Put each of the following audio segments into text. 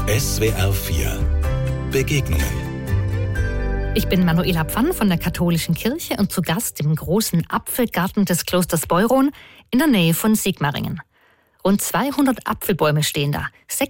SWR 4 Begegnungen. Ich bin Manuela Pfann von der Katholischen Kirche und zu Gast im großen Apfelgarten des Klosters Beuron in der Nähe von Sigmaringen. Rund 200 Apfelbäume stehen da,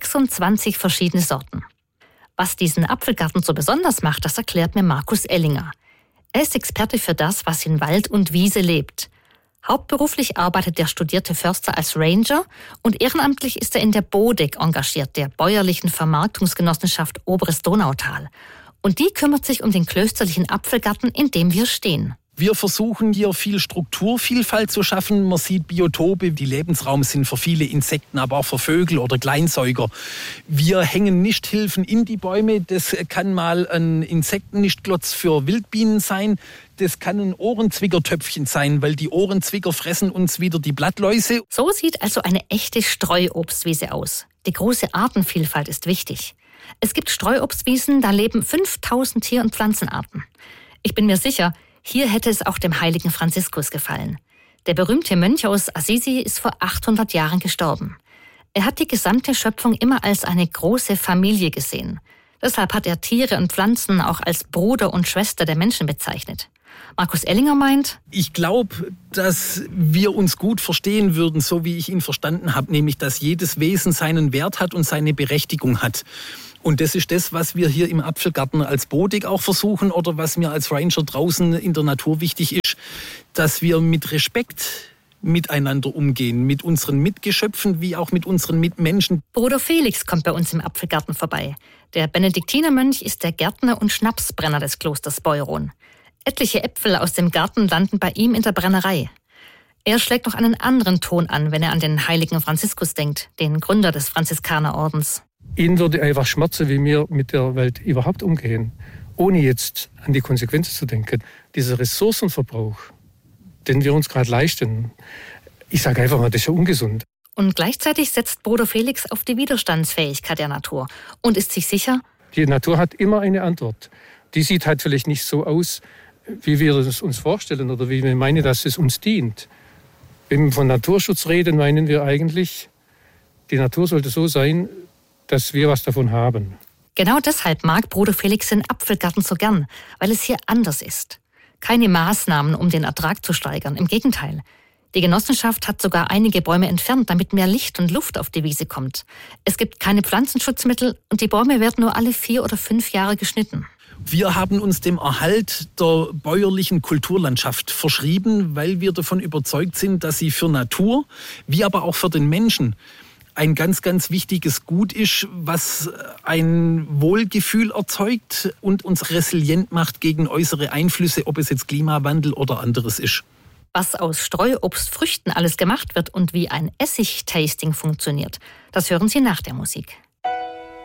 26 verschiedene Sorten. Was diesen Apfelgarten so besonders macht, das erklärt mir Markus Ellinger. Er ist Experte für das, was in Wald und Wiese lebt. Hauptberuflich arbeitet der studierte Förster als Ranger und ehrenamtlich ist er in der BODEG engagiert, der bäuerlichen Vermarktungsgenossenschaft Oberes Donautal. Und die kümmert sich um den klösterlichen Apfelgarten, in dem wir stehen. Wir versuchen hier viel Strukturvielfalt zu schaffen. Man sieht Biotope, die Lebensraum sind für viele Insekten, aber auch für Vögel oder Kleinsäuger. Wir hängen Nisthilfen in die Bäume. Das kann mal ein Insektennischtklotz für Wildbienen sein. Das kann ein Ohrenzwickertöpfchen sein, weil die Ohrenzwicker fressen uns wieder die Blattläuse. So sieht also eine echte Streuobstwiese aus. Die große Artenvielfalt ist wichtig. Es gibt Streuobstwiesen, da leben 5000 Tier- und Pflanzenarten. Ich bin mir sicher, hier hätte es auch dem heiligen Franziskus gefallen. Der berühmte Mönch aus Assisi ist vor 800 Jahren gestorben. Er hat die gesamte Schöpfung immer als eine große Familie gesehen. Deshalb hat er Tiere und Pflanzen auch als Bruder und Schwester der Menschen bezeichnet. Markus Ellinger meint: Ich glaube, dass wir uns gut verstehen würden, so wie ich ihn verstanden habe, nämlich, dass jedes Wesen seinen Wert hat und seine Berechtigung hat. Und das ist das, was wir hier im Apfelgarten als BODEG auch versuchen oder was mir als Ranger draußen in der Natur wichtig ist, dass wir mit Respekt miteinander umgehen, mit unseren Mitgeschöpfen wie auch mit unseren Mitmenschen. Bruder Felix kommt bei uns im Apfelgarten vorbei. Der Benediktinermönch ist der Gärtner und Schnapsbrenner des Klosters Beuron. Etliche Äpfel aus dem Garten landen bei ihm in der Brennerei. Er schlägt noch einen anderen Ton an, wenn er an den heiligen Franziskus denkt, den Gründer des Franziskanerordens. Ihn würde einfach schmerzen, wie wir mit der Welt überhaupt umgehen, ohne jetzt an die Konsequenzen zu denken. Dieser Ressourcenverbrauch, den wir uns gerade leisten, ich sage einfach mal, das ist ja ungesund. Und gleichzeitig setzt Bruder Felix auf die Widerstandsfähigkeit der Natur und ist sich sicher: Die Natur hat immer eine Antwort. Die sieht halt vielleicht nicht so aus, wie wir es uns vorstellen oder wie wir meinen, dass es uns dient. Wenn wir von Naturschutz reden, meinen wir eigentlich, die Natur sollte so sein, dass wir was davon haben. Genau deshalb mag Bruder Felix den Apfelgarten so gern, weil es hier anders ist. Keine Maßnahmen, um den Ertrag zu steigern, im Gegenteil. Die Genossenschaft hat sogar einige Bäume entfernt, damit mehr Licht und Luft auf die Wiese kommt. Es gibt keine Pflanzenschutzmittel und die Bäume werden nur alle 4 oder 5 Jahre geschnitten. Wir haben uns dem Erhalt der bäuerlichen Kulturlandschaft verschrieben, weil wir davon überzeugt sind, dass sie für Natur, wie aber auch für den Menschen, ein ganz, ganz wichtiges Gut ist, was ein Wohlgefühl erzeugt und uns resilient macht gegen äußere Einflüsse, ob es jetzt Klimawandel oder anderes ist. Was aus Streuobstfrüchten alles gemacht wird und wie ein Essig-Tasting funktioniert, das hören Sie nach der Musik.